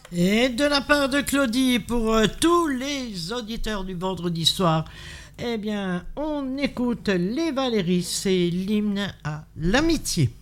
Et de la part de Claudie, pour tous les auditeurs du vendredi soir, eh bien, on écoute les Valéries, c'est l'hymne à l'amitié.